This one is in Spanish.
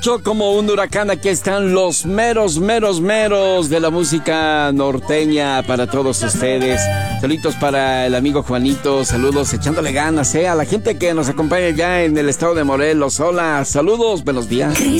Como un huracán, aquí están los meros de la música norteña para todos ustedes. Saluditos para el amigo Juanito, saludos echándole ganas, a la gente que nos acompaña ya en el estado de Morelos. Hola, saludos, buenos días.